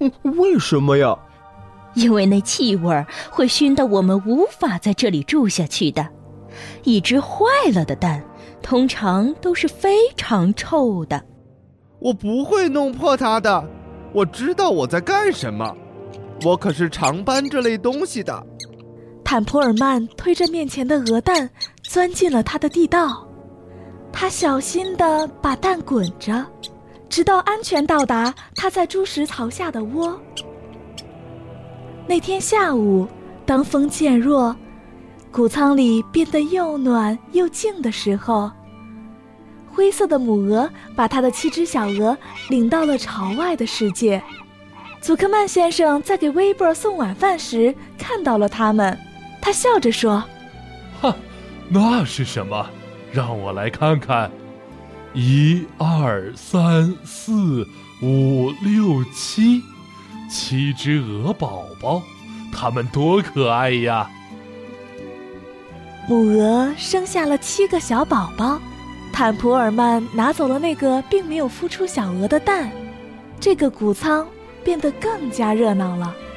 为什么呀？ 因为那气味会熏得我们无法在这里住下去的。一只坏了的蛋通常都是非常臭的。 我不会弄破它的，我知道我在干什么，我可是常搬这类东西的。 坦普尔曼推着面前的鹅蛋钻进了他的地道，他小心地把蛋滚着，直到安全到达他在猪食槽下的窝。那天下午，当风渐弱，谷仓里变得又暖又静的时候，灰色的母鹅把它的7只小鹅领到了巢外的世界。祖克曼先生在给威伯送晚饭时看到了它们，他笑着说： 哈，那是什么？让我来看看。1、2、3、4、5、6、7，7只鹅宝宝，它们多可爱呀！ 母鹅生下了7个小宝宝，坦普尔曼拿走了那个并没有孵出小鹅的蛋，这个谷仓变得更加热闹了。